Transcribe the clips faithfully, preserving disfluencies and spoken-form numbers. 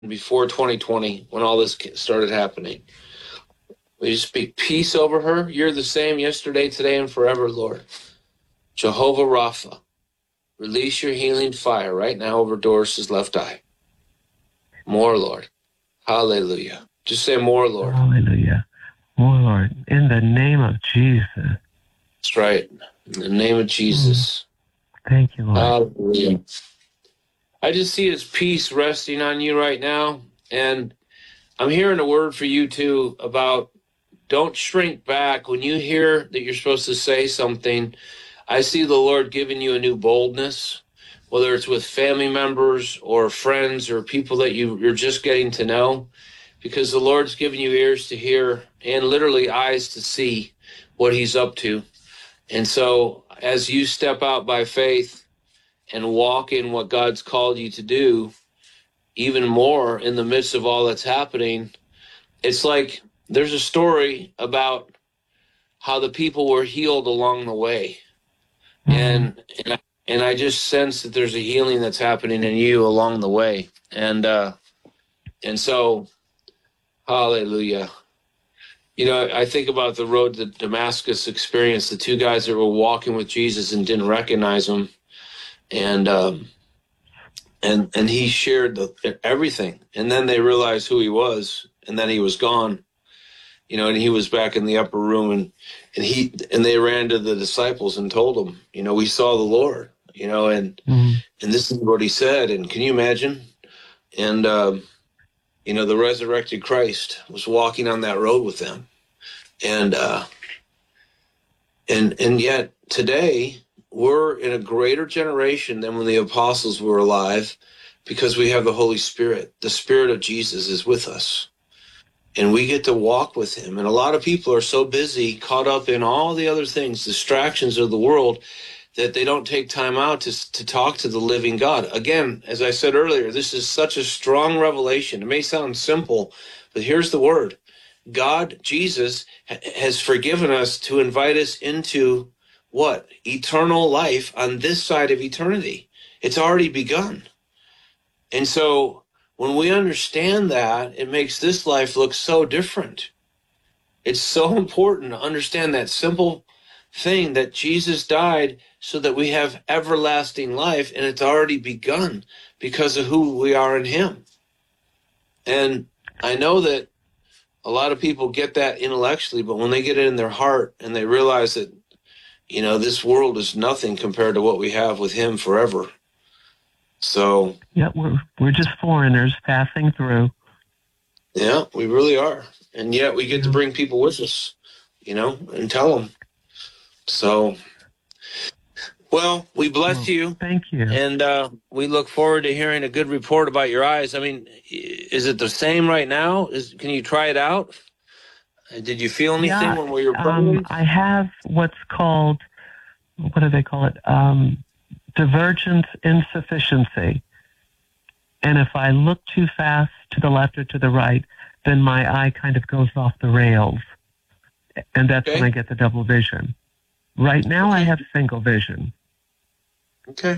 before twenty twenty, when all this started happening. We just speak peace over her. You're the same yesterday, today, and forever, Lord. Jehovah Rapha, release your healing fire right now over Doris's left eye. More, Lord. Hallelujah. Just say more, Lord. Hallelujah. More, Lord. In the name of Jesus. That's right. In the name of Jesus. Mm. Thank you, Lord. Hallelujah. I just see his peace resting on you right now. And I'm hearing a word for you, too, about don't shrink back. When you hear that you're supposed to say something, I see the Lord giving you a new boldness, whether it's with family members or friends or people that you, you're just getting to know, because the Lord's giving you ears to hear and literally eyes to see what he's up to. And so as you step out by faith and walk in what God's called you to do, even more in the midst of all that's happening, it's like there's a story about how the people were healed along the way. Mm-hmm. And, and, I, and I just sense that there's a healing that's happening in you along the way. And, uh, and so, hallelujah. You know, I think about the road to Damascus experience, the two guys that were walking with Jesus and didn't recognize him. And, um, and, and he shared the, everything. And then they realized who he was, and then he was gone. You know, and he was back in the upper room, and, and he and they ran to the disciples and told them, you know, we saw the Lord, you know, and mm-hmm. and this is what he said. And can you imagine? And um, you know, the resurrected Christ was walking on that road with them, and uh, and and yet today we're in a greater generation than when the apostles were alive, because we have the Holy Spirit. The Spirit of Jesus is with us. And we get to walk with him. And a lot of people are so busy, caught up in all the other things, distractions of the world, that they don't take time out to, to talk to the living God. Again, as I said earlier, this is such a strong revelation. It may sound simple, but here's the word. God, Jesus, ha- has forgiven us to invite us into what? Eternal life on this side of eternity. It's already begun. And so when we understand that, it makes this life look so different. It's so important to understand that simple thing, that Jesus died so that we have everlasting life, and it's already begun because of who we are in him. And I know that a lot of people get that intellectually, but when they get it in their heart and they realize that, you know, this world is nothing compared to what we have with him forever. So yeah, we're we're just foreigners passing through. Yeah, we really are, and yet we get yeah. to bring people with us, you know, and tell them. So, well, we bless well, you. Thank you, and uh, we look forward to hearing a good report about your eyes. I mean, is it the same right now? Is can you try it out? Did you feel anything yeah, when we were praying? Um, I have what's called, what do they call it? Um, divergent insufficiency. And if I look too fast to the left or to the right, then my eye kind of goes off the rails. And that's okay. When I get the double vision. Right now okay. I have single vision. Okay.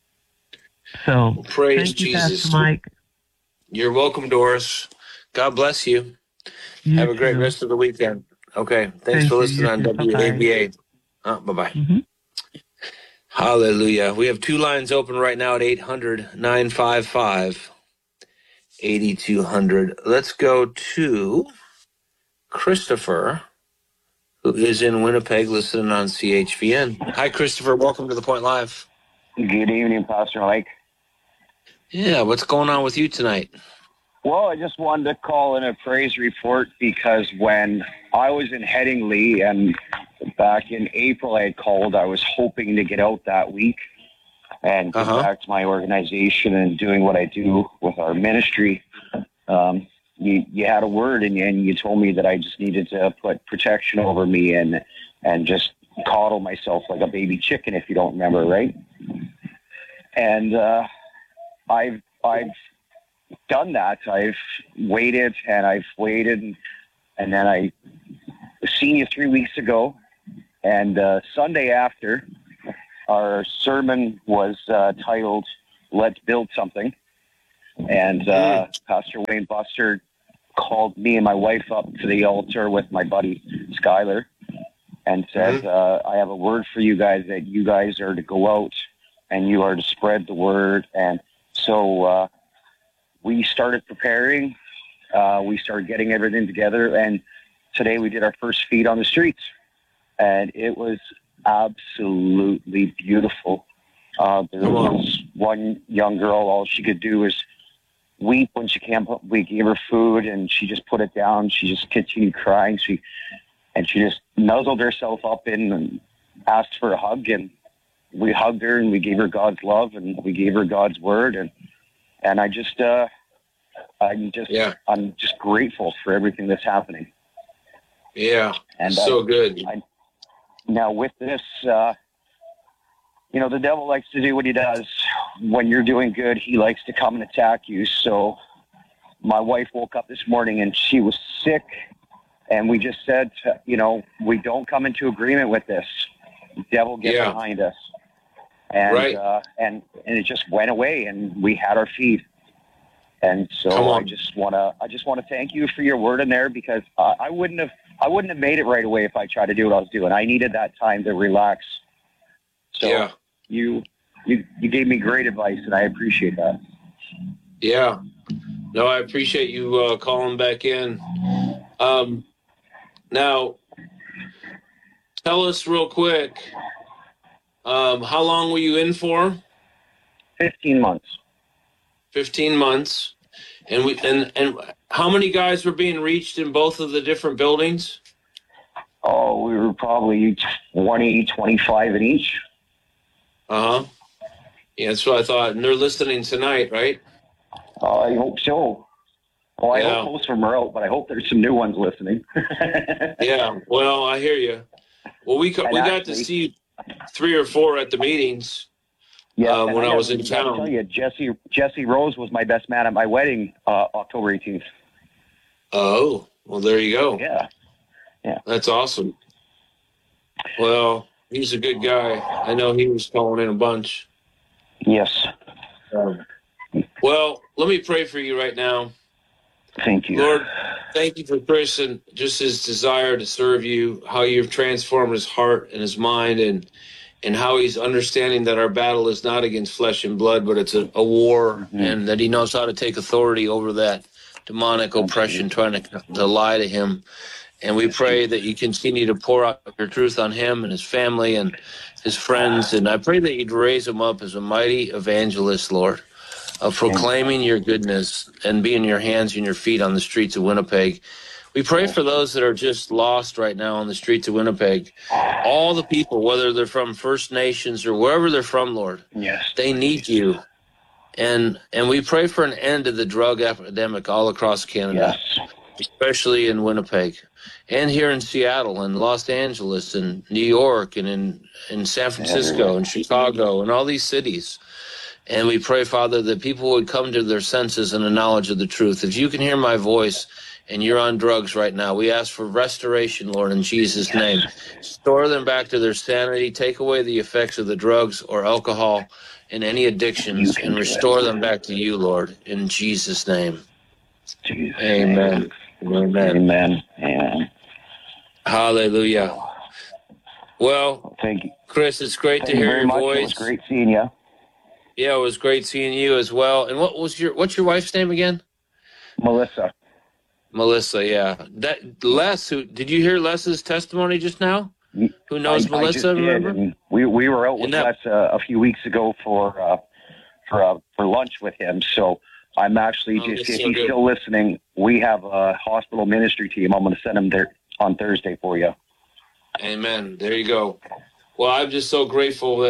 So, well, praise thank you, Jesus. Pastor Mike. You're welcome, Doris. God bless you. you have a great too. rest of the weekend. Okay. Thanks thank for listening you. on Bye-bye. W A B A. Oh, bye-bye. Mm-hmm. Hallelujah. We have two lines open right now at eight hundred, nine five five, eight two hundred. Let's go to Christopher, who is in Winnipeg, listening on C H V N. Hi, Christopher. Welcome to The Point Live. Good evening, Pastor Mike. Yeah, what's going on with you tonight? Well, I just wanted to call in a praise report because when I was in Headingley and back in April I had called, I was hoping to get out that week and get uh-huh. back to my organization and doing what I do with our ministry. Um, you, you had a word and, and you told me that I just needed to put protection over me and and just coddle myself like a baby chicken, if you don't remember, right? And uh, I've I've done that. I've waited and I've waited, and, and then I seen you three weeks ago, and uh, Sunday after, our sermon was uh, titled "Let's Build Something," And uh, Pastor Wayne Buster called me and my wife up to the altar with my buddy Skyler and said, Mm-hmm. uh, I have a word for you guys, that you guys are to go out and you are to spread the word. And so uh, we started preparing. Uh, we started getting everything together. And today we did our first feed on the streets. And it was absolutely beautiful. Uh, there Come on. was one young girl, all she could do was weep when she came. We gave her food, and she just put it down. She just continued crying. She and she just nuzzled herself up in and asked for a hug. And we hugged her, and we gave her God's love, and we gave her God's word. And and I just, uh, I'm just, Yeah. I'm just grateful for everything that's happening. Yeah. And so uh, good. I, now with this, uh, you know, the devil likes to do what he does. When you're doing good, he likes to come and attack you. So my wife woke up this morning and she was sick. And we just said, you know, we don't come into agreement with this. The devil get Yeah. behind us. And, Right. uh, and, and it just went away and we had our feed. And Come so I on. just want to, I just want to thank you for your word in there, because uh, I wouldn't have, I wouldn't have made it right away if I tried to do what I was doing. I needed that time to relax. So Yeah. you, you, you gave me great advice, and I appreciate that. Yeah. No, I appreciate you uh, calling back in. Um, now, tell us real quick, um, how long were you in for? fifteen months. fifteen months. And we and and how many guys were being reached in both of the different buildings? Oh, we were probably twenty, twenty-five in each. Uh-huh. Yeah, that's what I thought. And they're listening tonight, right? Uh, I hope so. Well, I Yeah. hope most of them are out, but I hope there's some new ones listening. Yeah. Well, I hear you. Well, we co- And we got actually- to see three or four at the meetings. Yeah, Uh, and when I was gotta- in gotta town. tell you, Jesse Jesse Rose was my best man at my wedding, uh, October eighteenth. Oh, well, there you go. Yeah. That's awesome. Well, he's a good guy. I know he was calling in a bunch. Yes. Um, well, let me pray for you right now. Thank you. Lord, thank you for Chris and just his desire to serve you, how you've transformed his heart and his mind, and and how he's understanding that our battle is not against flesh and blood, but it's a, a war, Mhm. and that he knows how to take authority over that demonic oppression trying to, to lie to him. And we pray that you continue to pour out your truth on him and his family and his friends. And I pray that you'd raise him up as a mighty evangelist, Lord, of proclaiming your goodness and being your hands and your feet on the streets of Winnipeg. We pray for those that are just lost right now on the streets of Winnipeg. All the people, whether they're from First Nations or wherever they're from, Lord, Yes. they need you. And and we pray for an end to the drug epidemic all across Canada, Yes. especially in Winnipeg and here in Seattle and Los Angeles and New York and in, in San Francisco Everywhere. and Chicago and all these cities. And we pray, Father, that people would come to their senses and the knowledge of the truth. If you can hear my voice and you're on drugs right now, we ask for restoration, Lord, in Jesus' name. Restore them back to their sanity. Take away the effects of the drugs or alcohol and any addictions, You can and do restore it. them back to you, Lord, in Jesus' name. Jesus. Amen. Amen. Amen. Amen. Hallelujah. Well, Thank you. Chris, it's great Thank to you hear very your much. voice. It was great seeing you. Yeah, it was great seeing you as well. And what was your what's your wife's name again? Melissa. Melissa, yeah. That Les, who did you hear Les's testimony just now? Who knows I, Melissa? I just did, remember? and we we were out with Isn't Les that- uh, a few weeks ago for uh, for uh, for lunch with him. So I'm actually Oh, just that's if so he's good. still listening, we have a hospital ministry team. I'm going to send him there on Thursday for you. Amen. There you go. Well, I'm just so grateful that